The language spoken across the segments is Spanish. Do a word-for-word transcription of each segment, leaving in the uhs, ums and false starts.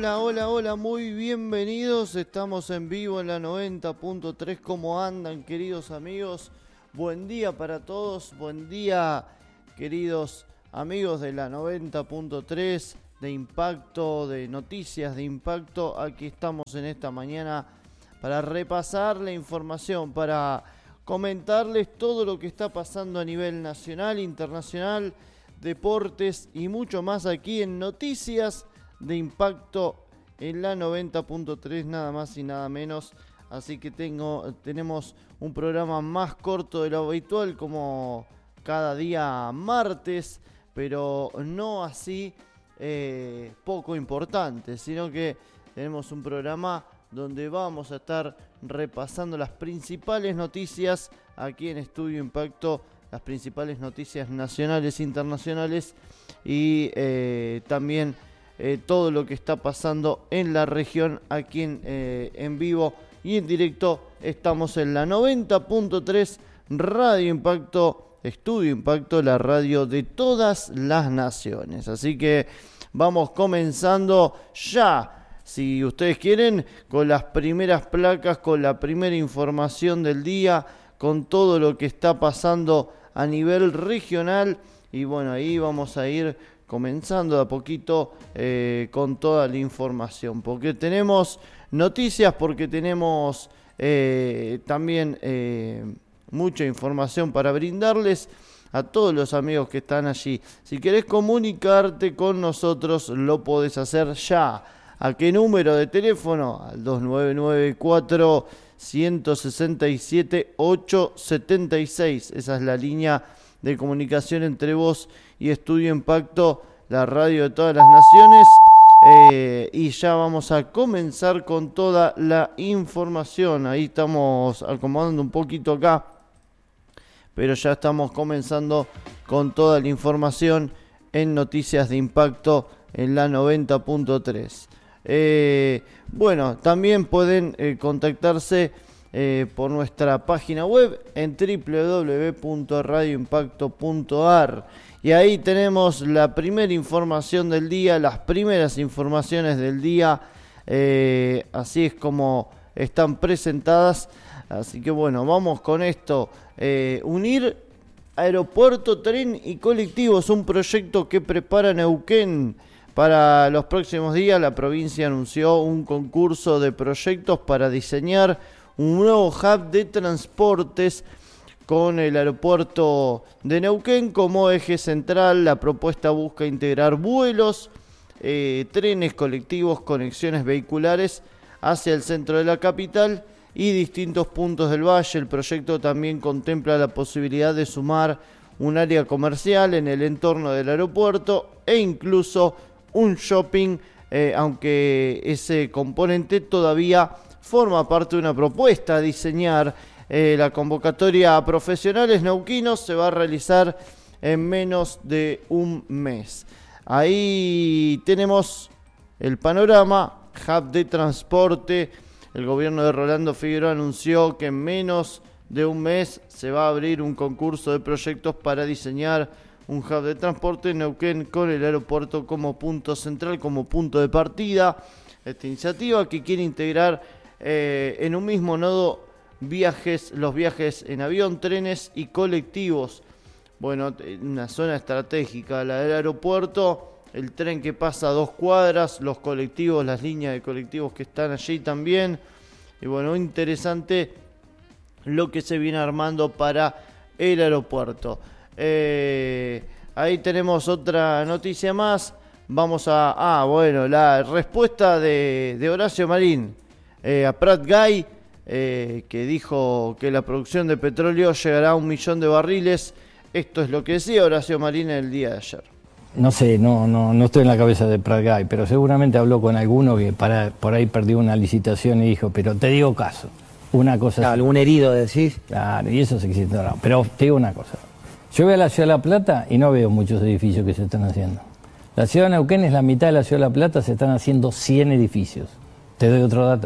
Hola, hola, hola, muy bienvenidos. Estamos en vivo en la noventa punto tres. ¿Cómo andan, queridos amigos? Buen día para todos. Buen día, queridos amigos de la noventa punto tres, de Impacto, de Noticias de Impacto. Aquí estamos en esta mañana para repasar la información, para comentarles todo lo que está pasando a nivel nacional, internacional, deportes y mucho más aquí en Noticias de Impacto en la noventa punto tres, nada más y nada menos. Así que tengo, tenemos un programa más corto de lo habitual, como cada día martes, pero no así eh, poco importante, sino que tenemos un programa donde vamos a estar repasando las principales noticias aquí en Estudio Impacto, las principales noticias nacionales e internacionales, y eh, también Eh, todo lo que está pasando en la región aquí en, eh, en vivo y en directo. Estamos en la noventa punto tres, Radio Impacto, Estudio Impacto, la radio de todas las naciones. Así que vamos comenzando ya, si ustedes quieren, con las primeras placas, con la primera información del día, con todo lo que está pasando a nivel regional. Y bueno, ahí vamos a ir comenzando de a poquito eh, con toda la información, porque tenemos noticias, porque tenemos eh, también eh, mucha información para brindarles a todos los amigos que están allí. Si querés comunicarte con nosotros, lo podés hacer ya. ¿A qué número de teléfono? Al dos nueve nueve cuatro, uno seis siete, ocho siete seis. Esa es la línea de comunicación entre vos y Estudio Impacto, la radio de todas las naciones. Eh, y ya vamos a comenzar con toda la información. Ahí estamos acomodando un poquito acá, pero ya estamos comenzando con toda la información en Noticias de Impacto en la noventa punto tres. Eh, bueno, también pueden eh, contactarse Eh, por nuestra página web en doble u doble u doble u punto radio impacto punto a r, y ahí tenemos la primera información del día, las primeras informaciones del día, eh, así es como están presentadas. Así que bueno, vamos con esto. Eh, unir aeropuerto, tren y colectivos, un proyecto que prepara Neuquén. Para los próximos días, la provincia anunció un concurso de proyectos para diseñar un nuevo hub de transportes con el aeropuerto de Neuquén como eje central. La propuesta busca integrar vuelos, eh, trenes, colectivos, conexiones vehiculares hacia el centro de la capital y distintos puntos del valle. El proyecto también contempla la posibilidad de sumar un área comercial en el entorno del aeropuerto e incluso un shopping, eh, aunque ese componente todavía forma parte de una propuesta a diseñar. Eh, la convocatoria a profesionales neuquinos se va a realizar en menos de un mes. Ahí tenemos el panorama, hub de transporte. El gobierno de Rolando Figueroa anunció que en menos de un mes se va a abrir un concurso de proyectos para diseñar un hub de transporte en Neuquén con el aeropuerto como punto central, como punto de partida. Esta iniciativa que quiere integrar Eh, en un mismo nodo viajes, los viajes en avión, trenes y colectivos. Bueno, una zona estratégica, la del aeropuerto, el tren que pasa a dos cuadras, los colectivos, las líneas de colectivos que están allí también. Y bueno, interesante lo que se viene armando para el aeropuerto. Eh, ahí tenemos otra noticia más. Vamos a... Ah, bueno, la respuesta de, de Horacio Marín Eh, a Prat Gay, eh, que dijo que la producción de petróleo llegará a un millón de barriles. Esto es lo que decía Horacio Marín el día de ayer. No sé, no, no, no estoy en la cabeza de Prat Gay, pero seguramente habló con alguno que para, por ahí perdió una licitación y dijo, pero te digo caso, una cosa... Claro, algún herido decís. Claro, y eso se existe. No, pero te digo una cosa, yo voy a la Ciudad de La Plata y no veo muchos edificios que se están haciendo. La Ciudad de Neuquén es la mitad de la Ciudad de La Plata, se están haciendo cien edificios. Te doy otro dato.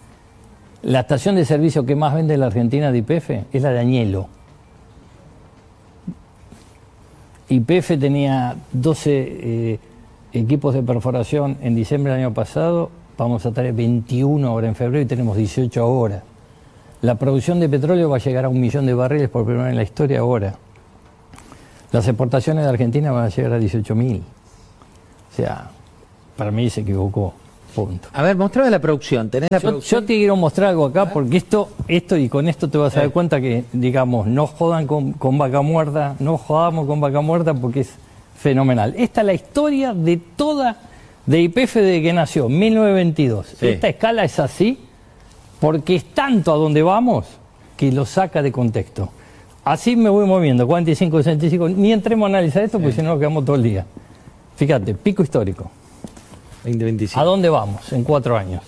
La estación de servicio que más vende la Argentina de Y P F es la de Añelo. Y P F tenía doce eh, equipos de perforación en diciembre del año pasado, vamos a tener veintiuno ahora en febrero y tenemos dieciocho ahora. La producción de petróleo va a llegar a un millón de barriles por primera vez en la historia ahora. Las exportaciones de Argentina van a llegar a dieciocho mil. O sea, para mí se equivocó. Punto. A ver, mostrame la producción. ¿Tenés la yo, producción? Yo te quiero mostrar algo acá porque esto, esto y con esto te vas a dar cuenta que, digamos, no jodan con, con vaca muerta, no jodamos con vaca muerta porque es fenomenal. Esta es la historia de toda, de Y P F desde que nació, mil novecientos veintidós. Sí. Esta escala es así porque es tanto a donde vamos que lo saca de contexto. Así me voy moviendo, cuarenta y cinco, sesenta y cinco, ni entremos a analizar esto porque sí. Si no nos quedamos todo el día. Fíjate, pico histórico. veinte veinticinco. ¿A dónde vamos en cuatro años?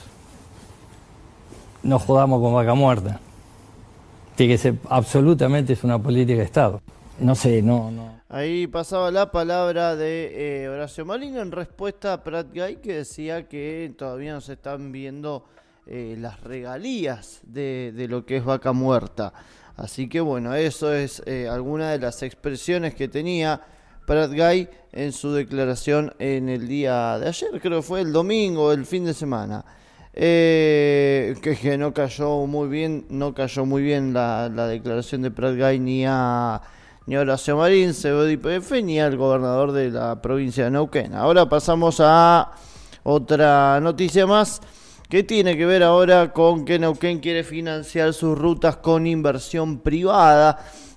No jodamos con vaca muerta. Tiene que ser, absolutamente es una política de Estado. No sé, no, no. Ahí pasaba la palabra de eh, Horacio Molina en respuesta a Prat Gay, que decía que todavía no se están viendo eh, las regalías de, de lo que es vaca muerta. Así que bueno, eso es eh, alguna de las expresiones que tenía Prat Gay en su declaración en el día de ayer, creo que fue el domingo, el fin de semana. Eh, que, que no cayó muy bien, no cayó muy bien la, la declaración de Prat Gay ni a, ni a Horacio Marín, C E O de Y P F, ni al gobernador de la provincia de Neuquén. Ahora pasamos a otra noticia más que tiene que ver ahora con que Neuquén quiere financiar sus rutas con inversión privada.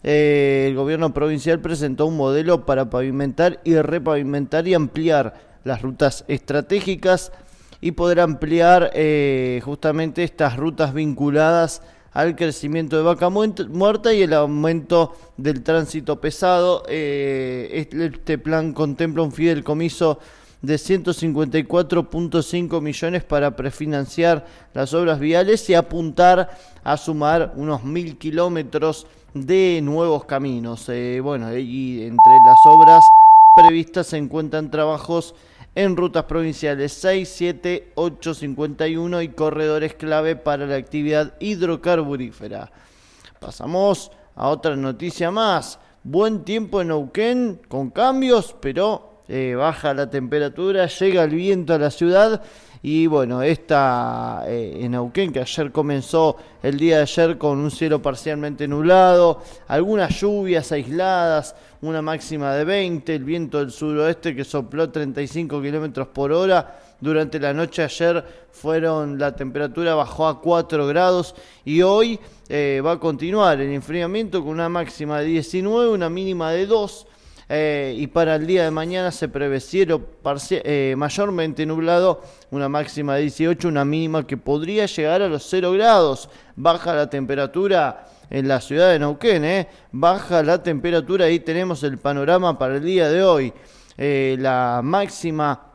Eh, el gobierno provincial presentó un modelo para pavimentar y repavimentar y ampliar las rutas estratégicas y poder ampliar eh, justamente estas rutas vinculadas al crecimiento de vaca muerta y el aumento del tránsito pesado. Eh, este plan contempla un fideicomiso de ciento cincuenta y cuatro punto cinco millones para prefinanciar las obras viales y apuntar a sumar unos mil kilómetros de nuevos caminos. Eh, bueno, y entre las obras previstas se encuentran trabajos en rutas provinciales seis, siete, ocho, cincuenta y uno y corredores clave para la actividad hidrocarburífera. Pasamos a otra noticia más. Buen tiempo en Neuquén con cambios, pero eh, baja la temperatura, llega el viento a la ciudad. Y bueno, esta eh, en Neuquén, que ayer comenzó el día de ayer con un cielo parcialmente nublado, algunas lluvias aisladas, una máxima de veinte, el viento del suroeste que sopló treinta y cinco kilómetros por hora. Durante la noche ayer fueron, la temperatura bajó a cuatro grados y hoy eh, va a continuar el enfriamiento con una máxima de diecinueve, una mínima de dos. Eh, y para el día de mañana se prevé cielo eh, mayormente nublado, una máxima de dieciocho, una mínima que podría llegar a los cero grados. Baja la temperatura en la ciudad de Neuquén, eh. baja la temperatura, ahí tenemos el panorama para el día de hoy. Eh, la máxima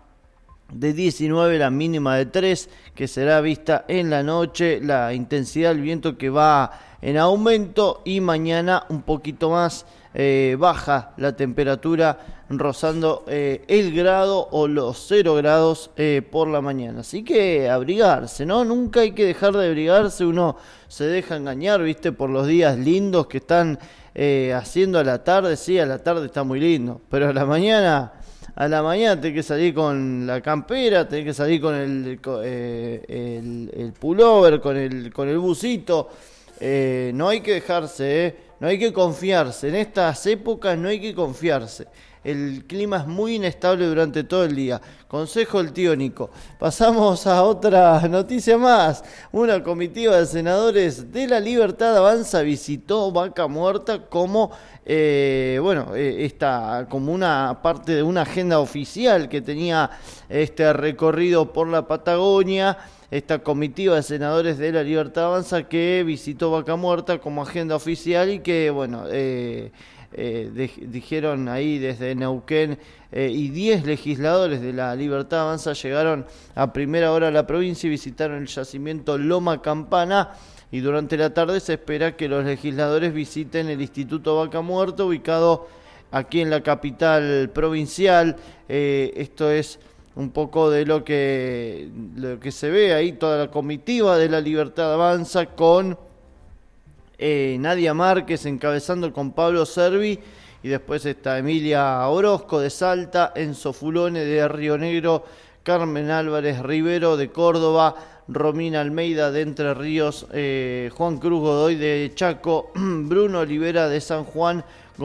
de diecinueve, la mínima de tres, que será vista en la noche, la intensidad del viento que va en aumento y mañana un poquito más eh, baja la temperatura, rozando eh, el grado o los cero grados eh, por la mañana. Así que abrigarse, ¿no? Nunca hay que dejar de abrigarse, uno se deja engañar, ¿viste? Por los días lindos que están eh, haciendo a la tarde, sí, a la tarde está muy lindo, pero a la mañana... A la mañana tenés que salir con la campera, tenés que salir con el, eh, el, el pullover, con el, con el busito. Eh, no hay que dejarse, eh, no hay que confiarse. En estas épocas no hay que confiarse. El clima es muy inestable durante todo el día. Consejo del tío Nico. Pasamos a otra noticia más. Una comitiva de senadores de La Libertad Avanza visitó Vaca Muerta como, eh, bueno, eh, esta, como una parte de una agenda oficial que tenía este recorrido por la Patagonia. Esta comitiva de senadores de La Libertad Avanza que visitó Vaca Muerta como agenda oficial y que, bueno, eh, eh, de, dijeron ahí desde Neuquén eh, y diez legisladores de La Libertad Avanza llegaron a primera hora a la provincia y visitaron el yacimiento Loma Campana. Y durante la tarde se espera que los legisladores visiten el Instituto Vaca Muerta, ubicado aquí en la capital provincial. Eh, esto es un poco de lo que, lo que se ve ahí, toda la comitiva de La Libertad Avanza con eh, Nadia Márquez encabezando con Pablo Servi Y después está Emilia Orozco de Salta, Enzo Fulone de Río Negro, Carmen Álvarez Rivero de Córdoba, Romina Almeida de Entre Ríos, eh, Juan Cruz Godoy de Chaco, Bruno Olivera de San Juan,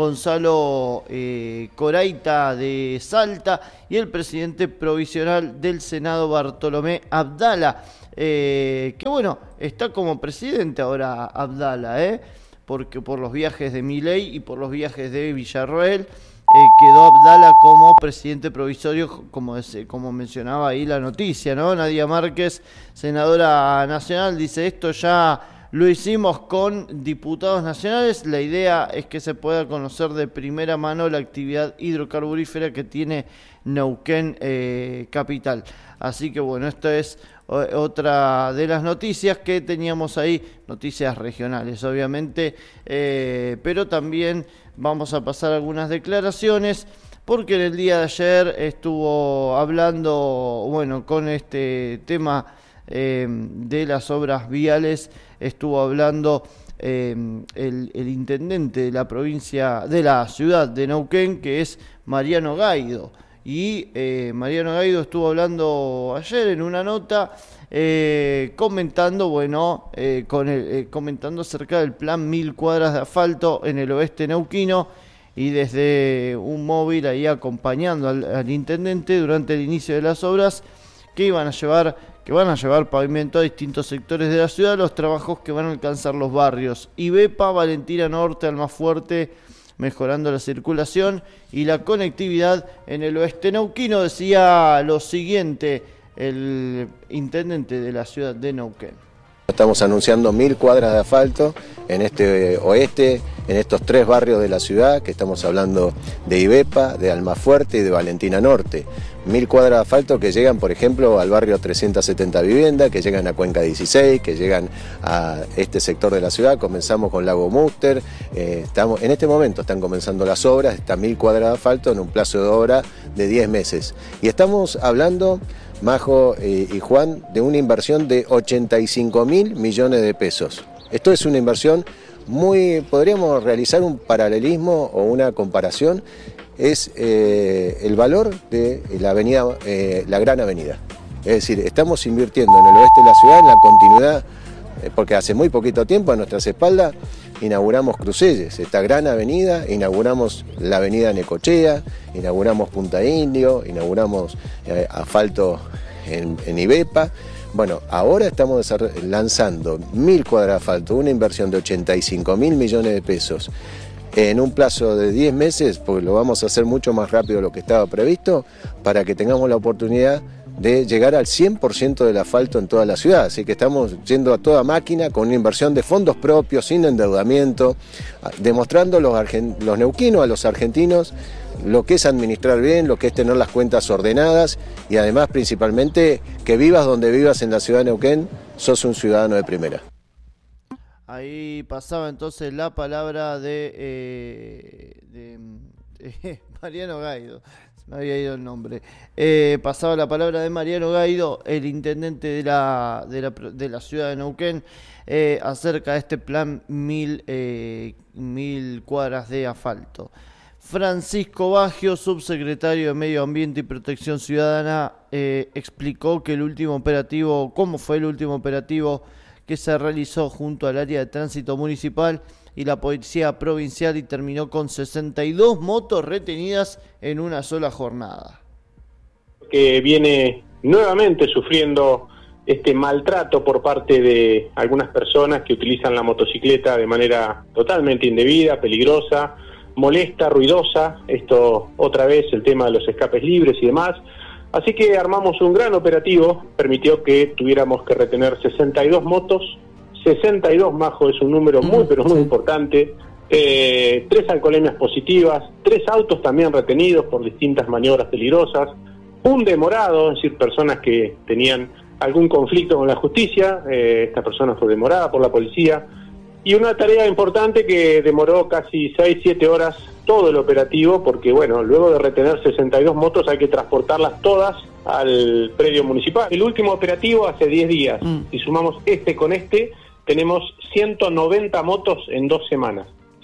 Gonzalo eh, Coraita de Salta y el presidente provisional del Senado, Bartolomé Abdala, eh, que bueno, está como presidente ahora Abdala, eh, porque por los viajes de Milei y por los viajes de Villarroel, eh, quedó Abdala como presidente provisorio, como, como mencionaba ahí la noticia, ¿no? Nadia Márquez, senadora nacional, dice: esto ya lo hicimos con diputados nacionales. La idea es que se pueda conocer de primera mano la actividad hidrocarburífera que tiene Neuquén eh, capital. Así que bueno, esto es otra de las noticias que teníamos ahí, noticias regionales obviamente, eh, pero también vamos a pasar algunas declaraciones, porque en el día de ayer estuvo hablando, bueno, con este tema eh, de las obras viales, estuvo hablando eh, el, el intendente de la provincia, de la ciudad de Neuquén, que es Mariano Gaido. Y eh, Mariano Gaido estuvo hablando ayer en una nota, eh, comentando, bueno, eh, con el, eh, comentando acerca del plan Mil Cuadras de Asfalto en el oeste neuquino, y desde un móvil ahí acompañando al, al intendente durante el inicio de las obras que iban a llevar, que van a llevar pavimento a distintos sectores de la ciudad, los trabajos que van a alcanzar los barrios Ibepa, Valentina Norte, Almafuerte, mejorando la circulación y la conectividad en el oeste neuquino. Decía lo siguiente el intendente de la ciudad de Neuquén: estamos anunciando mil cuadras de asfalto en este oeste, en estos tres barrios de la ciudad, que estamos hablando de Ibepa, de Almafuerte y de Valentina Norte. Mil cuadras de asfalto que llegan, por ejemplo, al barrio trescientas setenta Vivienda, que llegan a Cuenca dieciséis, que llegan a este sector de la ciudad. Comenzamos con Lago Múster, eh, estamos, en este momento están comenzando las obras, está mil cuadras de asfalto en un plazo de obra de diez meses. Y estamos hablando, Majo eh, y Juan, de una inversión de ochenta y cinco mil millones de pesos. Esto es una inversión muy, podríamos realizar un paralelismo o una comparación, es eh, el valor de la avenida, eh, la Gran Avenida. Es decir, estamos invirtiendo en el oeste de la ciudad, en la continuidad, eh, porque hace muy poquito tiempo a nuestras espaldas inauguramos Crucelles, esta gran avenida, inauguramos la avenida Necochea, inauguramos Punta Indio, inauguramos eh, asfalto en, en Ibepa. Bueno, ahora estamos lanzando mil cuadras de asfalto, una inversión de ochenta y cinco mil millones de pesos en un plazo de diez meses, porque lo vamos a hacer mucho más rápido de lo que estaba previsto, para que tengamos la oportunidad de llegar al cien por ciento del asfalto en toda la ciudad. Así que estamos yendo a toda máquina con una inversión de fondos propios, sin endeudamiento, demostrando a los, argent- los neuquinos, a los argentinos, lo que es administrar bien, lo que es tener las cuentas ordenadas, y además principalmente que vivas donde vivas en la ciudad de Neuquén, sos un ciudadano de primera. Ahí pasaba entonces la palabra de, eh, de eh, Mariano Gaido, se me había ido el nombre. Eh, pasaba la palabra de Mariano Gaido, el intendente de la, de la, de la ciudad de Neuquén, eh, acerca de este plan mil, eh, mil cuadras de asfalto. Francisco Baggio, subsecretario de Medio Ambiente y Protección Ciudadana, eh, explicó que el último operativo, cómo fue el último operativo que se realizó junto al área de tránsito municipal y la policía provincial, y terminó con sesenta y dos motos retenidas en una sola jornada. Que viene nuevamente sufriendo este maltrato por parte de algunas personas que utilizan la motocicleta de manera totalmente indebida, peligrosa, molesta, ruidosa. Esto otra vez el tema de los escapes libres y demás. Así que armamos un gran operativo, permitió que tuviéramos que retener sesenta y dos motos, sesenta y dos, Majo, es un número muy pero muy importante, eh, tres alcoholemias positivas, tres autos también retenidos por distintas maniobras peligrosas, un demorado, es decir, personas que tenían algún conflicto con la justicia, eh, esta persona fue demorada por la policía, y una tarea importante que demoró casi seis, siete horas todo el operativo, porque bueno, luego de retener sesenta y dos motos hay que transportarlas todas al predio municipal. El último operativo hace diez días, mm. si sumamos este con este, tenemos ciento noventa motos en dos semanas.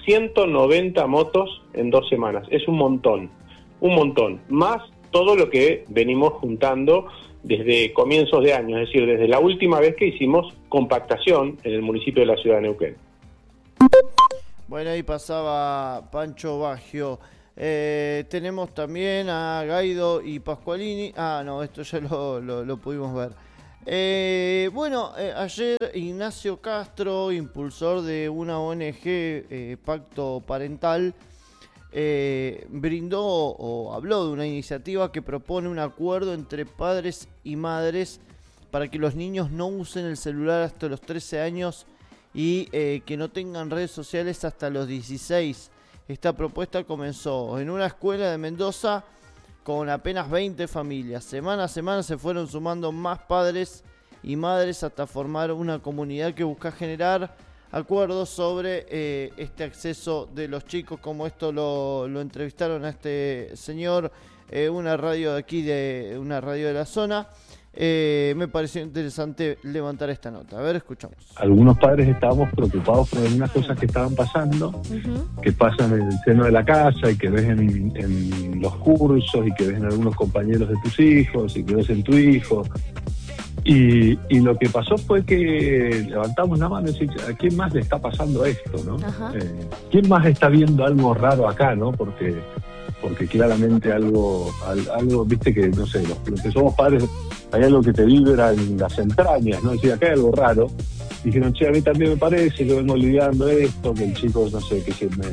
ciento noventa motos en dos semanas. Es un montón, un montón. Más todo lo que venimos juntando desde comienzos de año, es decir, desde la última vez que hicimos compactación en el municipio de la ciudad de Neuquén. Bueno, ahí pasaba Pancho Baggio. Eh, tenemos también a Gaido y Pascualini. Ah, no, esto ya lo, lo, lo pudimos ver. Eh, bueno, eh, ayer Ignacio Castro, impulsor de una O N G, eh, Pacto Parental, eh, brindó o habló de una iniciativa que propone un acuerdo entre padres y madres para que los niños no usen el celular hasta los trece años y eh, que no tengan redes sociales hasta los dieciséis. Esta propuesta comenzó en una escuela de Mendoza con apenas veinte familias. Semana a semana se fueron sumando más padres y madres hasta formar una comunidad que busca generar acuerdos sobre eh, este acceso de los chicos, como esto lo, lo entrevistaron a este señor, eh, una radio de aquí, de una radio de la zona. Eh, me pareció interesante levantar esta nota. A ver, escuchamos. Algunos padres estábamos preocupados por algunas cosas que estaban pasando, uh-huh. que pasan en el seno de la casa y que ves en, en los cursos y que ves en algunos compañeros de tus hijos y que ves en tu hijo. Y, y lo que pasó fue que levantamos la mano y decimos, ¿a quién más le está pasando esto, no? Uh-huh. Eh, ¿Quién más está viendo algo raro acá, no? Porque porque claramente algo, algo, viste que, no sé, los, los que somos padres, hay algo que te vibra en las entrañas, ¿no? Decía, acá hay algo raro. Y dijeron, che, a mí también me parece, yo vengo lidiando esto, que el chico, no sé, que se me,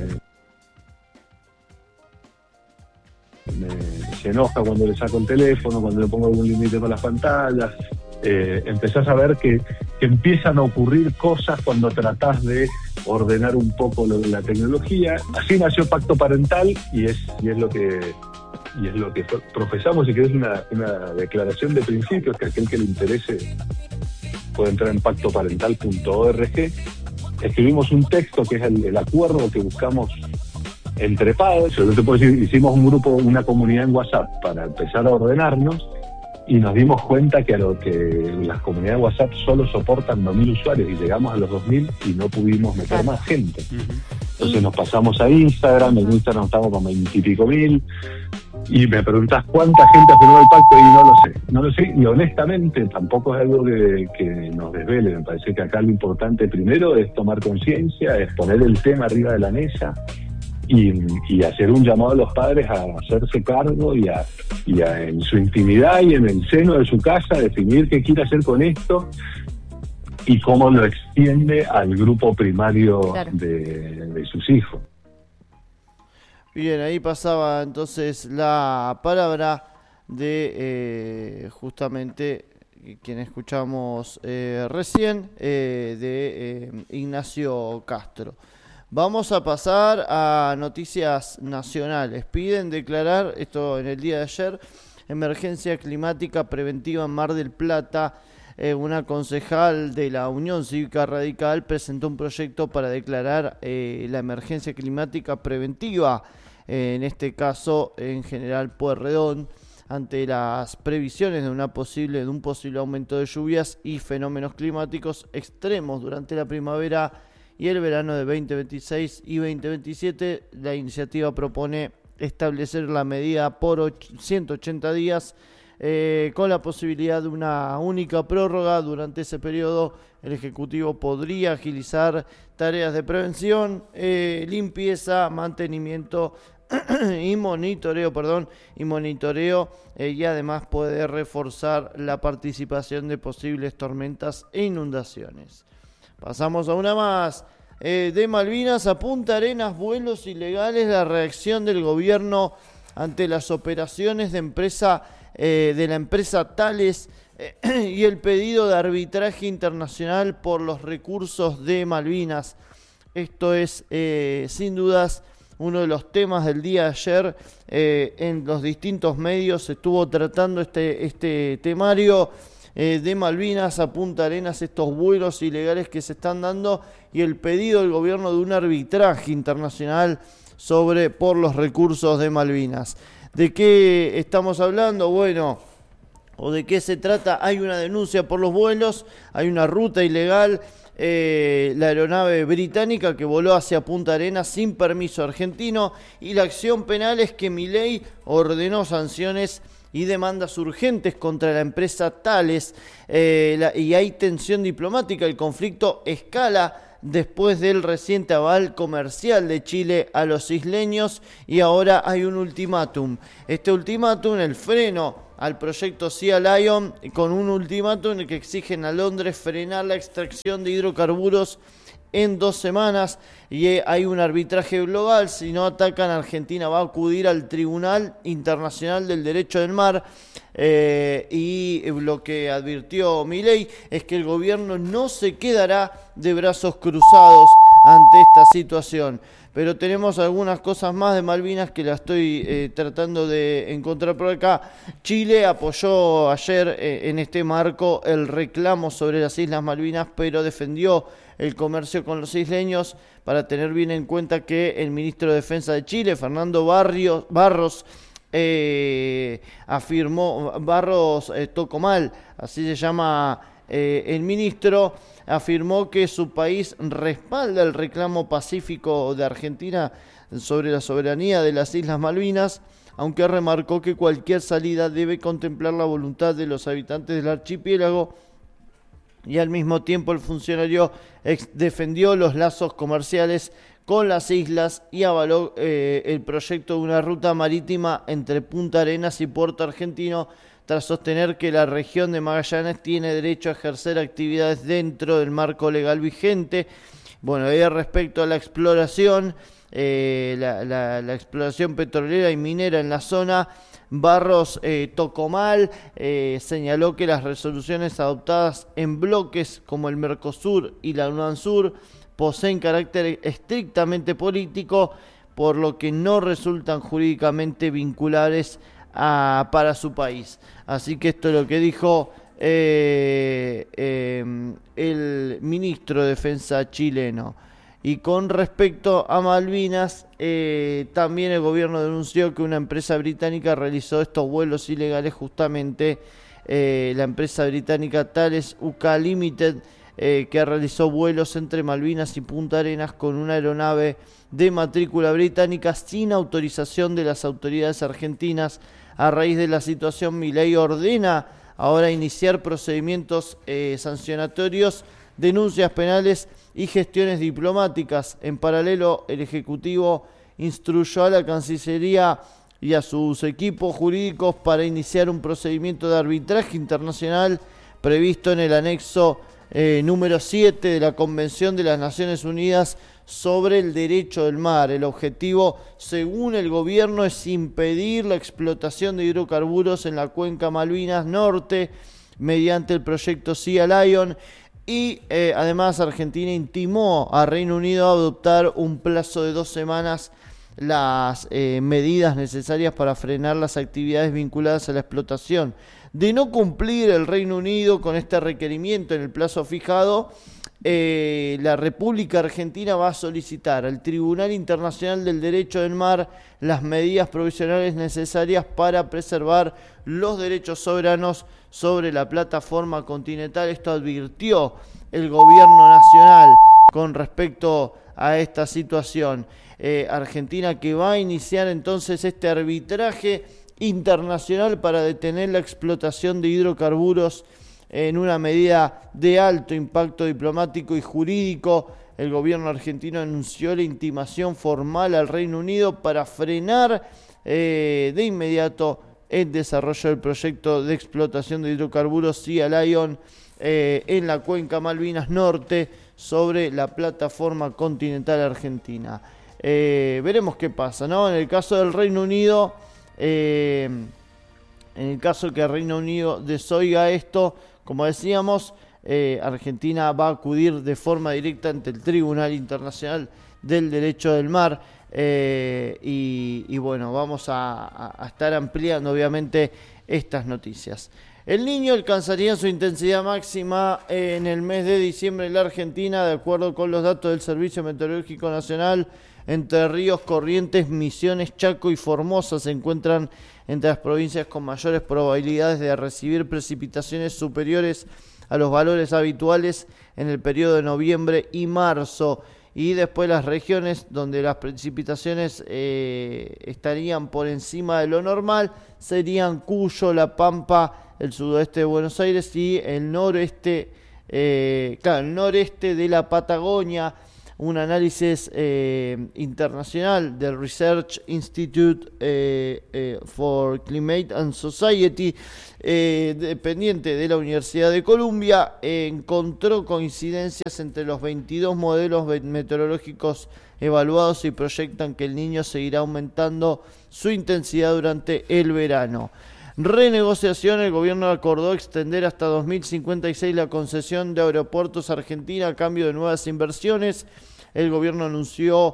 me se enoja cuando le saco el teléfono, cuando le pongo algún límite con las pantallas. Eh, empezás a ver que, que empiezan a ocurrir cosas cuando tratás de ordenar un poco lo de la tecnología. Así nació Pacto Parental y es, y es lo que y es lo que profesamos y que es una, una declaración de principios que aquel que le interese puede entrar en pacto parental punto org. Escribimos un texto que es el, el acuerdo que buscamos entre padres. Yo te puedo decir, hicimos un grupo, una comunidad en WhatsApp para empezar a ordenarnos. Y nos dimos cuenta que a lo que las comunidades de WhatsApp solo soportan dos mil usuarios y llegamos a los dos mil y no pudimos meter claro. más gente. Uh-huh. Entonces nos pasamos a Instagram, en Instagram estamos con veintipico mil y me preguntás cuánta gente firmó el pacto y no lo sé. No lo sé y honestamente tampoco es algo que, que nos desvele. Me parece que acá lo importante primero es tomar conciencia, es poner el tema arriba de la mesa. Y, y hacer un llamado a los padres a hacerse cargo y, a, y a, en su intimidad y en el seno de su casa, definir qué quiere hacer con esto y cómo lo extiende al grupo primario claro. de, de sus hijos. Bien, ahí pasaba entonces la palabra de eh, justamente quien escuchamos eh, recién, eh, de eh, Ignacio Castro. Vamos a pasar a noticias nacionales. Piden declarar, esto en el día de ayer, emergencia climática preventiva en Mar del Plata. Eh, una concejal de la Unión Cívica Radical presentó un proyecto para declarar eh, la emergencia climática preventiva, eh, en este caso en General Pueyrredón, ante las previsiones de, una posible, de un posible aumento de lluvias y fenómenos climáticos extremos durante la primavera y el verano de veinte veintiséis y veinte veintisiete. La iniciativa propone establecer la medida por ciento ochenta días eh, con la posibilidad de una única prórroga. Durante ese periodo el Ejecutivo podría agilizar tareas de prevención, eh, limpieza, mantenimiento y monitoreo, perdón, y monitoreo eh, y además puede reforzar la participación de posibles tormentas e inundaciones. Pasamos a una más. Eh, de Malvinas a Punta Arenas, vuelos ilegales, la reacción del gobierno ante las operaciones de empresa eh, de la empresa Thales eh, y el pedido de arbitraje internacional por los recursos de Malvinas. Esto es eh, sin dudas uno de los temas del día de ayer. Eh, en los distintos medios se estuvo tratando este, este temario. Eh, de Malvinas a Punta Arenas, estos vuelos ilegales que se están dando y el pedido del gobierno de un arbitraje internacional sobre por los recursos de Malvinas. ¿De qué estamos hablando? Bueno, o de qué se trata. Hay una denuncia por los vuelos, hay una ruta ilegal eh, la aeronave británica que voló hacia Punta Arenas sin permiso argentino, y la acción penal es que Milei ordenó sanciones y demandas urgentes contra la empresa Thales, eh, la, y hay tensión diplomática. El conflicto escala después del reciente aval comercial de Chile a los isleños, y ahora hay un ultimátum. Este ultimátum, el freno al proyecto Sea Lion, con un ultimátum en el que exigen a Londres frenar la extracción de hidrocarburos en dos semanas, y hay un arbitraje global. Si no atacan, Argentina va a acudir al Tribunal Internacional del Derecho del Mar, eh, y lo que advirtió Milei es que el gobierno no se quedará de brazos cruzados ante esta situación. Pero tenemos algunas cosas más de Malvinas que la estoy eh, tratando de encontrar por acá. Chile apoyó ayer eh, en este marco el reclamo sobre las Islas Malvinas, pero defendió el comercio con los isleños, para tener bien en cuenta que el ministro de Defensa de Chile, Fernando Barrios, Barros, eh, afirmó, Barros eh, Tocomal, así se llama eh, el ministro, afirmó que su país respalda el reclamo pacífico de Argentina sobre la soberanía de las Islas Malvinas, aunque remarcó que cualquier salida debe contemplar la voluntad de los habitantes del archipiélago, y al mismo tiempo el funcionario ex defendió los lazos comerciales con las islas y avaló eh, el proyecto de una ruta marítima entre Punta Arenas y Puerto Argentino, tras sostener que la región de Magallanes tiene derecho a ejercer actividades dentro del marco legal vigente. Bueno, y respecto a la exploración, eh, la, la, la exploración petrolera y minera en la zona, Barros eh, Tocomal eh, señaló que las resoluciones adoptadas en bloques como el Mercosur y la UNASUR poseen carácter estrictamente político, por lo que no resultan jurídicamente vinculables a, para su país. Así que esto es lo que dijo eh, eh, el ministro de Defensa chileno. Y con respecto a Malvinas, eh, también el gobierno denunció que una empresa británica realizó estos vuelos ilegales justamente, eh, la empresa británica Thales U K Limited, eh, que realizó vuelos entre Malvinas y Punta Arenas con una aeronave de matrícula británica sin autorización de las autoridades argentinas. A raíz de la situación, Milei ordena ahora iniciar procedimientos eh, sancionatorios, denuncias penales y gestiones diplomáticas. En paralelo, el Ejecutivo instruyó a la Cancillería y a sus equipos jurídicos para iniciar un procedimiento de arbitraje internacional previsto en el anexo eh, número siete de la Convención de las Naciones Unidas sobre el Derecho del Mar. El objetivo, según el gobierno, es impedir la explotación de hidrocarburos en la cuenca Malvinas Norte mediante el proyecto Sea Lion. Y eh, además Argentina intimó a Reino Unido a adoptar un plazo de dos semanas las eh, medidas necesarias para frenar las actividades vinculadas a la explotación. De no cumplir el Reino Unido con este requerimiento en el plazo fijado, eh, la República Argentina va a solicitar al Tribunal Internacional del Derecho del Mar las medidas provisionales necesarias para preservar los derechos soberanos sobre la plataforma continental. Esto advirtió el gobierno nacional con respecto a esta situación. Eh, Argentina que va a iniciar entonces este arbitraje internacional para detener la explotación de hidrocarburos en una medida de alto impacto diplomático y jurídico. El gobierno argentino anunció la intimación formal al Reino Unido para frenar eh, de inmediato el desarrollo del proyecto de explotación de hidrocarburos Sea Lion eh, en la cuenca Malvinas Norte sobre la plataforma continental argentina. Eh, veremos qué pasa, ¿no? En el caso del Reino Unido, eh, en el caso que el Reino Unido desoiga esto, como decíamos, eh, Argentina va a acudir de forma directa ante el Tribunal Internacional del Derecho del Mar. Eh, y, y bueno, vamos a, a, a estar ampliando obviamente estas noticias. El Niño alcanzaría su intensidad máxima en el mes de diciembre en la Argentina, de acuerdo con los datos del Servicio Meteorológico Nacional. Entre Ríos, Corrientes, Misiones, Chaco y Formosa se encuentran entre las provincias con mayores probabilidades de recibir precipitaciones superiores a los valores habituales en el periodo de noviembre y marzo. Y después las regiones donde las precipitaciones eh, estarían por encima de lo normal serían Cuyo, La Pampa, el sudoeste de Buenos Aires y el noreste, eh, claro, el noreste de la Patagonia. Un análisis eh, internacional del Research Institute eh, eh, for Climate and Society, eh, dependiente de la Universidad de Columbia, eh, encontró coincidencias entre los veintidós modelos meteorológicos evaluados y proyectan que el Niño seguirá aumentando su intensidad durante el verano. Renegociación, el gobierno acordó extender hasta dos mil cincuenta y seis la concesión de Aeropuertos Argentina a cambio de nuevas inversiones. El gobierno anunció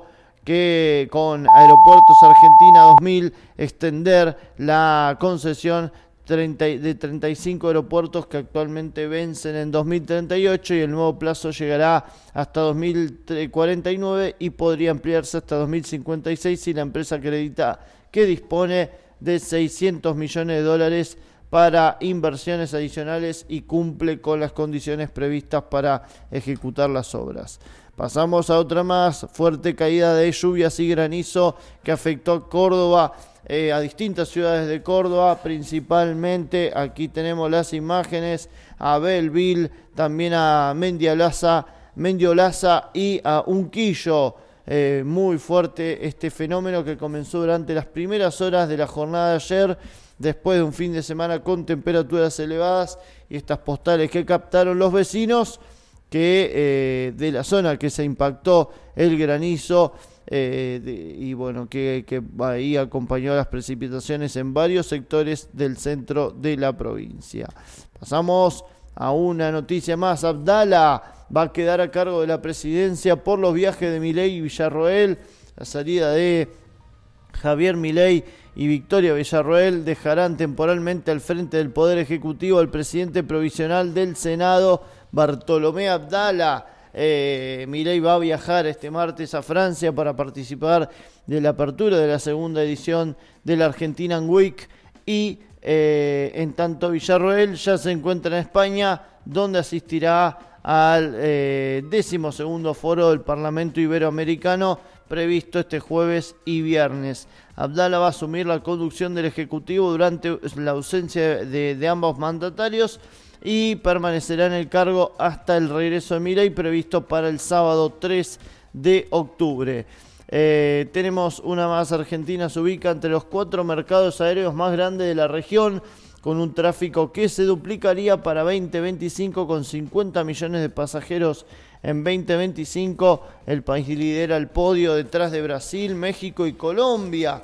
que con Aeropuertos Argentina dos mil extender la concesión de treinta y cinco aeropuertos que actualmente vencen en dos mil treinta y ocho y el nuevo plazo llegará hasta dos mil cuarenta y nueve y podría ampliarse hasta dos mil cincuenta y seis si la empresa acredita que dispone de seiscientos millones de dólares para inversiones adicionales y cumple con las condiciones previstas para ejecutar las obras. Pasamos a otra más, fuerte caída de lluvias y granizo que afectó a Córdoba, eh, a distintas ciudades de Córdoba, principalmente, aquí tenemos las imágenes, a Belleville, también a Mendiolaza, Mendiolaza y a Unquillo. Eh, muy fuerte este fenómeno que comenzó durante las primeras horas de la jornada de ayer, después de un fin de semana con temperaturas elevadas y estas postales que captaron los vecinos que eh, de la zona que se impactó el granizo eh, de, y bueno que, que ahí acompañó las precipitaciones en varios sectores del centro de la provincia. Pasamos a una noticia más. Abdala va a quedar a cargo de la presidencia por los viajes de Milei y Villarroel. La salida de Javier Milei y Victoria Villarroel dejarán temporalmente al frente del Poder Ejecutivo al presidente provisional del Senado, Bartolomé Abdala. Eh, Milei va a viajar este martes a Francia para participar de la apertura de la segunda edición de la Argentinian Week y eh, en tanto Villarroel ya se encuentra en España, donde asistirá al eh, décimo segundo foro del Parlamento Iberoamericano previsto este jueves y viernes. Abdala va a asumir la conducción del Ejecutivo durante la ausencia de, de ambos mandatarios y permanecerá en el cargo hasta el regreso de Milei previsto para el sábado tres de octubre. Eh, tenemos una más. Argentina se ubica entre los cuatro mercados aéreos más grandes de la región, con un tráfico que se duplicaría para veinte veinticinco con cincuenta millones de pasajeros en veinte veinticinco. El país lidera el podio detrás de Brasil, México y Colombia.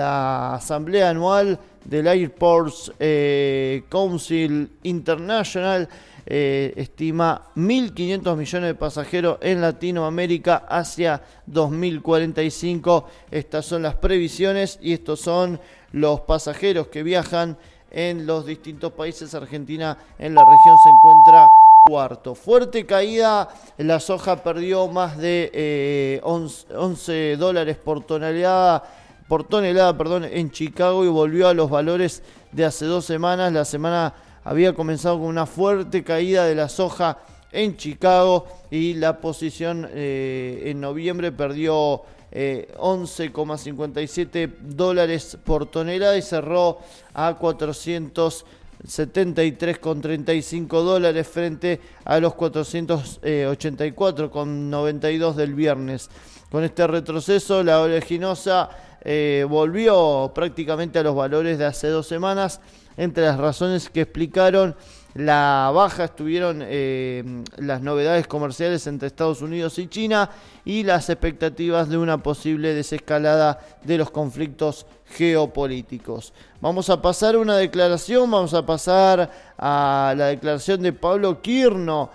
La asamblea anual del Airports eh, Council International eh, estima mil quinientos millones de pasajeros en Latinoamérica hacia dos mil cuarenta y cinco. Estas son las previsiones y estos son los pasajeros que viajan en los distintos países. Argentina en la región se encuentra cuarto. Fuerte caída, la soja perdió más de eh, once dólares por tonelada, por tonelada perdón, en Chicago y volvió a los valores de hace dos semanas. La semana había comenzado con una fuerte caída de la soja en Chicago y la posición eh, en noviembre perdió Eh, once coma cincuenta y siete dólares por tonelada y cerró a cuatrocientos setenta y tres coma treinta y cinco dólares frente a los cuatrocientos ochenta y cuatro coma noventa y dos del viernes. Con este retroceso, la oleaginosa eh, volvió prácticamente a los valores de hace dos semanas. Entre las razones que explicaron la baja estuvieron eh, las novedades comerciales entre Estados Unidos y China y las expectativas de una posible desescalada de los conflictos geopolíticos. Vamos a pasar a una declaración, vamos a pasar a la declaración de Pablo Quirno,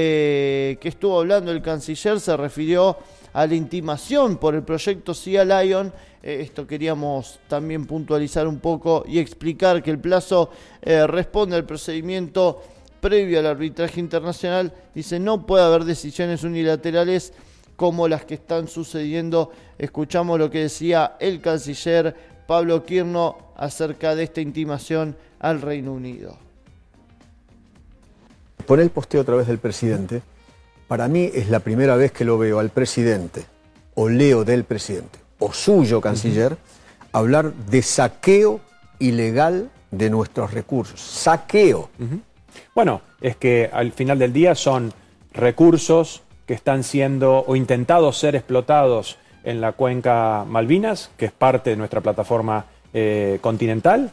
eh, que estuvo hablando el canciller, se refirió a la intimación por el proyecto Sea Lion. Eh, esto queríamos también puntualizar un poco y explicar que el plazo eh, responde al procedimiento previo al arbitraje internacional. Dice, no puede haber decisiones unilaterales como las que están sucediendo. Escuchamos lo que decía el canciller Pablo Quirno acerca de esta intimación al Reino Unido. pone el posteo a través del presidente. Para mí es la primera vez que lo veo al presidente, o leo del presidente, o suyo canciller, uh-huh. hablar de saqueo ilegal de nuestros recursos. Saqueo. Uh-huh. Bueno, es que al final del día son recursos que están siendo o intentados ser explotados en la cuenca Malvinas, que es parte de nuestra plataforma eh, continental,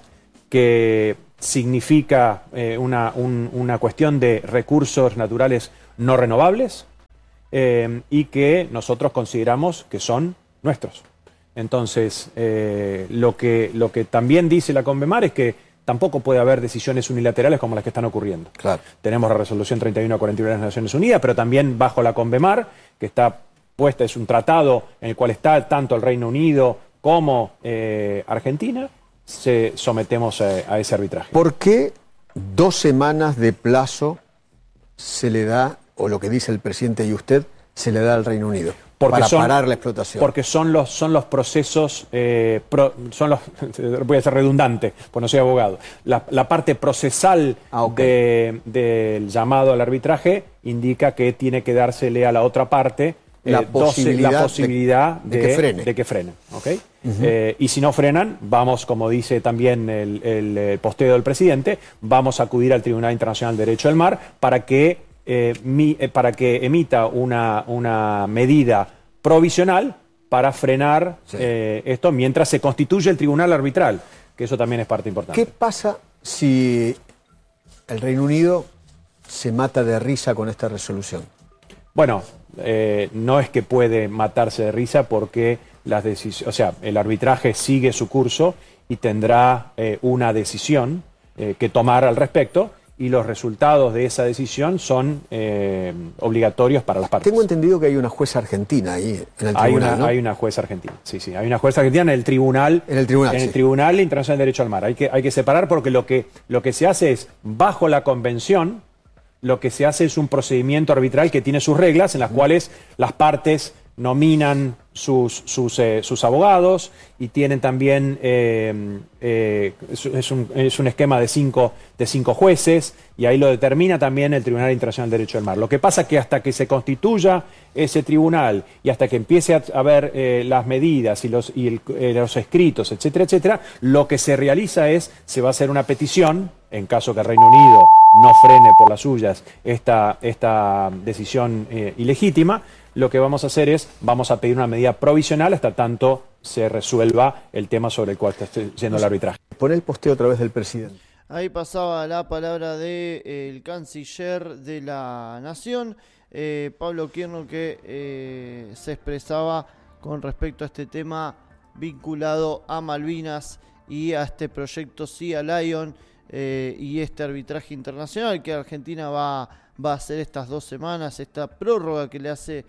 que significa eh, una, un, una cuestión de recursos naturales no renovables eh, y que nosotros consideramos que son nuestros. Entonces, eh, lo que, lo que también dice la CONVEMAR es que tampoco puede haber decisiones unilaterales como las que están ocurriendo. Claro. Tenemos la resolución treinta y uno a cuarenta y uno de las Naciones Unidas, pero también bajo la CONVEMAR, que está puesta, es un tratado en el cual está tanto el Reino Unido como eh, Argentina, se sometemos a, a ese arbitraje. ¿Por qué dos semanas de plazo se le da, o lo que dice el presidente y usted, se le da al Reino Unido? Porque para son, parar la explotación. Porque son los, son los procesos, eh, pro, son los, voy a ser redundante, pues no soy abogado, la, la parte procesal ah, okay. de, del llamado al arbitraje indica que tiene que dársele a la otra parte eh, la posibilidad, doce, la posibilidad de, de, de que frene. De que frenen ¿okay? uh-huh. eh, y si no frenan, vamos, como dice también el, el, el posteo del presidente, vamos a acudir al Tribunal Internacional de Derecho del Mar para que Eh, mi, eh, para que emita una, una medida provisional para frenar sí. eh, esto mientras se constituye el tribunal arbitral, que eso también es parte importante. ¿Qué pasa si el Reino Unido se mata de risa con esta resolución? Bueno, eh, no es que puede matarse de risa porque las decisiones, o sea, el arbitraje sigue su curso y tendrá eh, una decisión eh, que tomar al respecto. Y los resultados de esa decisión son eh, obligatorios para las partes. Tengo entendido que hay una jueza argentina ahí en el tribunal, hay una, ¿no? Hay una jueza argentina, sí, sí. Hay una jueza argentina en el tribunal, en el tribunal, en sí. el Tribunal Internacional de Derecho al Mar. Hay que, hay que separar porque lo que, lo que se hace es, bajo la convención, lo que se hace es un procedimiento arbitral que tiene sus reglas en las cuales las partes nominan sus, sus, eh, sus abogados y tienen también, eh, eh, es, es, un, es un esquema de cinco, de cinco jueces y ahí lo determina también el Tribunal Internacional de Derecho del Mar. Lo que pasa es que hasta que se constituya ese tribunal y hasta que empiece a, a ver eh, las medidas y, los, y el, eh, los escritos, etcétera, etcétera, lo que se realiza es, se va a hacer una petición, en caso que el Reino Unido no frene por las suyas esta, esta decisión eh, ilegítima, lo que vamos a hacer es, vamos a pedir una medida provisional hasta tanto se resuelva el tema sobre el cual está yendo el arbitraje. Pon el posteo a través del presidente. Ahí pasaba la palabra del de, eh, canciller de la Nación, eh, Pablo Kierno, que eh, se expresaba con respecto a este tema vinculado a Malvinas y a este proyecto Sea Lion eh, y este arbitraje internacional que Argentina va, va a hacer estas dos semanas, esta prórroga que le hace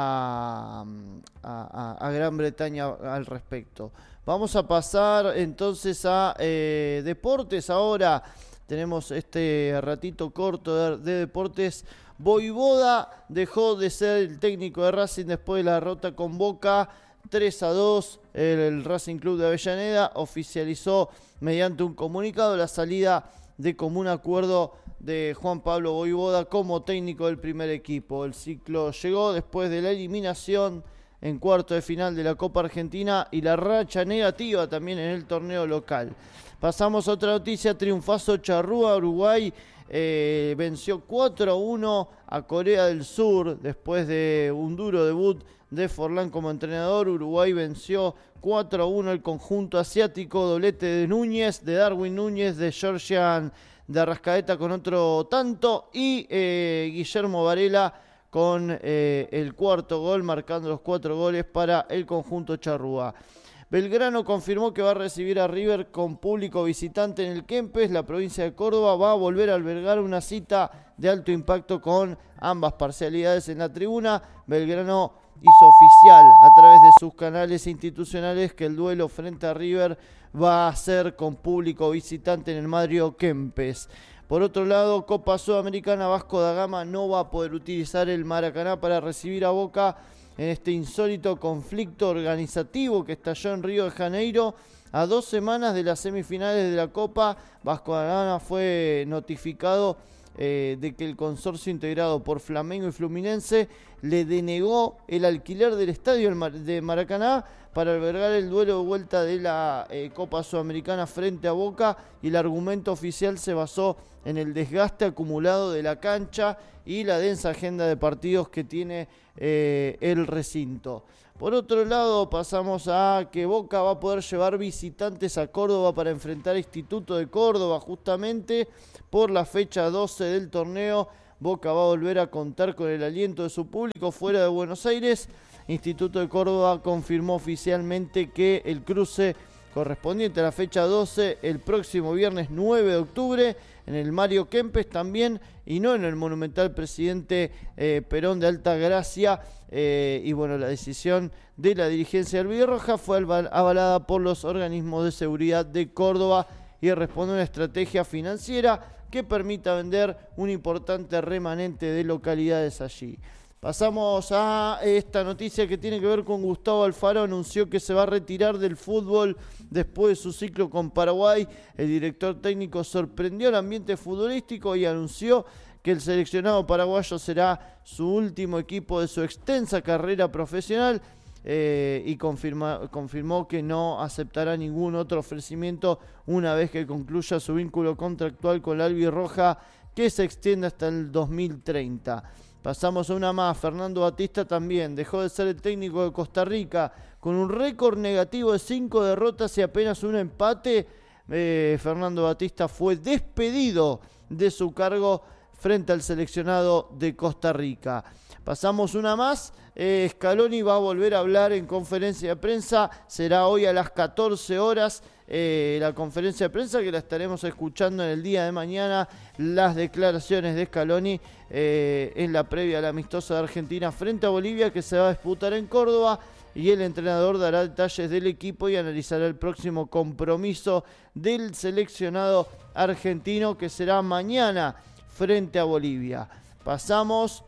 A, a, a Gran Bretaña al respecto. Vamos a pasar entonces a eh, deportes. Ahora tenemos este ratito corto de, de deportes. Vojvoda dejó de ser el técnico de Racing después de la derrota con Boca tres a dos. El, el Racing Club de Avellaneda oficializó mediante un comunicado la salida de común acuerdo de Juan Pablo Vojvoda como técnico del primer equipo. El ciclo llegó después de la eliminación en cuarto de final de la Copa Argentina y la racha negativa también en el torneo local. Pasamos a otra noticia, triunfazo Charrúa, Uruguay eh, venció cuatro a uno a Corea del Sur después de un duro debut de Forlán como entrenador. Uruguay venció cuatro a uno el conjunto asiático, doblete de Núñez, de Darwin Núñez, de Georgian de Arrascaeta con otro tanto y eh, Guillermo Varela con eh, el cuarto gol, marcando los cuatro goles para el conjunto charrúa. Belgrano confirmó que va a recibir a River con público visitante en el Kempes. La provincia de Córdoba va a volver a albergar una cita de alto impacto con ambas parcialidades en la tribuna. Belgrano hizo oficial a través de sus canales institucionales que el duelo frente a River va a ser con público visitante en el Madrio Kempes. Por otro lado, Copa Sudamericana, Vasco da Gama no va a poder utilizar el Maracaná para recibir a Boca en este insólito conflicto organizativo que estalló en Río de Janeiro. A dos semanas de las semifinales de la Copa, Vasco da Gama fue notificado eh, de que el consorcio integrado por Flamengo y Fluminense le denegó el alquiler del estadio de Maracaná para albergar el duelo de vuelta de la eh, Copa Sudamericana frente a Boca, y el argumento oficial se basó en el desgaste acumulado de la cancha y la densa agenda de partidos que tiene eh, el recinto. Por otro lado, pasamos a que Boca va a poder llevar visitantes a Córdoba para enfrentar a Instituto de Córdoba, justamente por la fecha doce del torneo. Boca va a volver a contar con el aliento de su público fuera de Buenos Aires. Instituto de Córdoba confirmó oficialmente que el cruce correspondiente a la fecha doce, el próximo viernes nueve de octubre, en el Mario Kempes también, y no en el Monumental Presidente eh, Perón de Altagracia. Eh, y bueno, la decisión de la dirigencia albirroja fue avalada por los organismos de seguridad de Córdoba y responde a una estrategia financiera que permita vender un importante remanente de localidades allí. Pasamos a esta noticia que tiene que ver con Gustavo Alfaro. Anunció que se va a retirar del fútbol después de su ciclo con Paraguay. El director técnico sorprendió el ambiente futbolístico y anunció que el seleccionado paraguayo será su último equipo de su extensa carrera profesional, eh, y confirma, confirmó que no aceptará ningún otro ofrecimiento una vez que concluya su vínculo contractual con la albirroja, que se extiende hasta el dos mil treinta. Pasamos a una más. Fernando Batista también dejó de ser el técnico de Costa Rica con un récord negativo de cinco derrotas y apenas un empate. Eh, Fernando Batista fue despedido de su cargo frente al seleccionado de Costa Rica. Pasamos una más. Eh, Scaloni va a volver a hablar en conferencia de prensa. Será hoy a las catorce horas. Eh, la conferencia de prensa que la estaremos escuchando en el día de mañana. Las declaraciones de Scaloni eh, en la previa a la amistosa de Argentina frente a Bolivia, que se va a disputar en Córdoba. Y el entrenador dará detalles del equipo y analizará el próximo compromiso del seleccionado argentino, que será mañana frente a Bolivia. Pasamos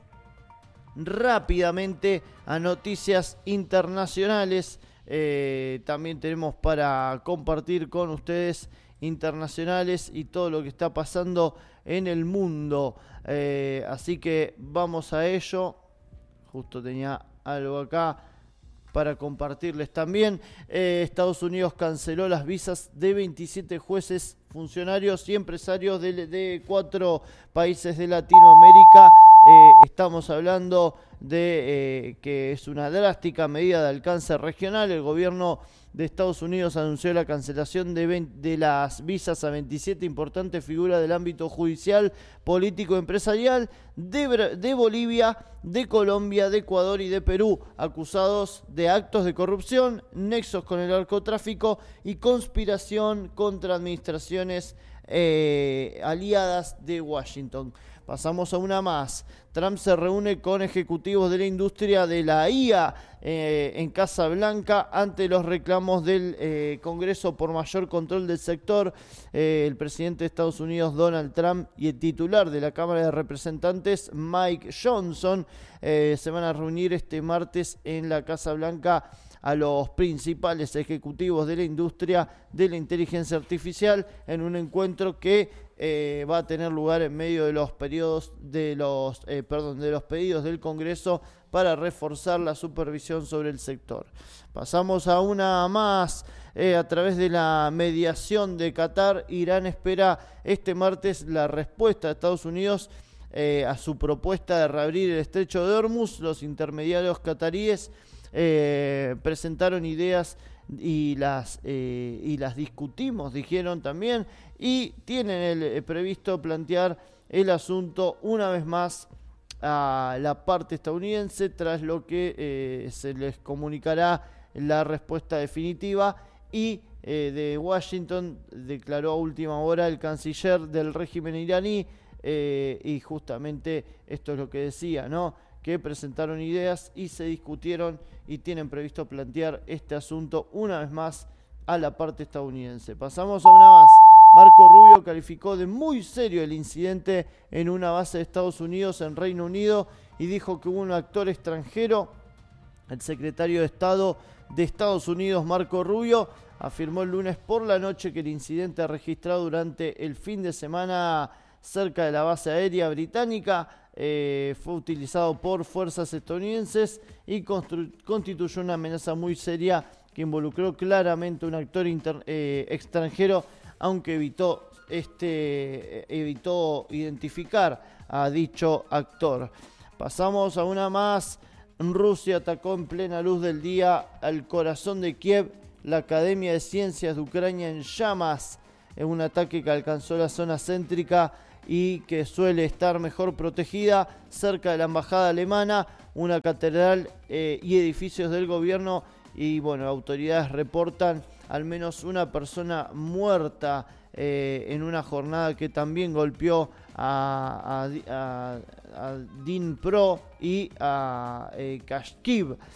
rápidamente a noticias internacionales. Eh, también tenemos para compartir con ustedes internacionales y todo lo que está pasando en el mundo. Eh, así que vamos a ello. Justo tenía algo acá para compartirles también. Eh, Estados Unidos canceló las visas de veintisiete jueces, funcionarios y empresarios de, de cuatro países de Latinoamérica. Eh, estamos hablando de eh, que es una drástica medida de alcance regional. El gobierno de Estados Unidos anunció la cancelación de, veinte, de las visas a veintisiete importantes figuras del ámbito judicial, político y empresarial de, de Bolivia, de Colombia, de Ecuador y de Perú, acusados de actos de corrupción, nexos con el narcotráfico y conspiración contra administraciones eh, aliadas de Washington. Pasamos a una más. Trump se reúne con ejecutivos de la industria de la I A eh, en Casa Blanca ante los reclamos del eh, Congreso por mayor control del sector. Eh, el presidente de Estados Unidos, Donald Trump, y el titular de la Cámara de Representantes, Mike Johnson, eh, se van a reunir este martes en la Casa Blanca a los principales ejecutivos de la industria de la inteligencia artificial en un encuentro que eh, va a tener lugar en medio de los periodos de los eh, perdón de los pedidos del Congreso para reforzar la supervisión sobre el sector. Pasamos a una más. Eh, a través de la mediación de Qatar, Irán espera este martes la respuesta de Estados Unidos eh, a su propuesta de reabrir el estrecho de Hormuz. Los intermediarios cataríes Eh, presentaron ideas y las eh, y las discutimos, dijeron también, y tienen el, eh, previsto plantear el asunto una vez más a la parte estadounidense, tras lo que eh, se les comunicará la respuesta definitiva. Y eh, de Washington declaró a última hora el canciller del régimen iraní, eh, y justamente esto es lo que decía, ¿no?, que presentaron ideas y se discutieron y tienen previsto plantear este asunto una vez más a la parte estadounidense. Pasamos a una más. Marco Rubio calificó de muy serio el incidente en una base de Estados Unidos en Reino Unido y dijo que hubo un actor extranjero. El secretario de Estado de Estados Unidos, Marco Rubio, afirmó el lunes por la noche que el incidente registrado durante el fin de semana cerca de la base aérea británica. Eh, fue utilizado por fuerzas estadounidenses y constituyó una amenaza muy seria que involucró claramente a un actor inter, eh, extranjero, aunque evitó, este, evitó identificar a dicho actor. Pasamos a una más. Rusia atacó en plena luz del día al corazón de Kiev, la Academia de Ciencias de Ucrania en llamas, en un ataque que alcanzó la zona céntrica y que suele estar mejor protegida, cerca de la embajada alemana, una catedral eh, y edificios del gobierno. Y bueno, autoridades reportan al menos una persona muerta eh, en una jornada que también golpeó a, a, a, a Dnipro y a eh, Kharkiv.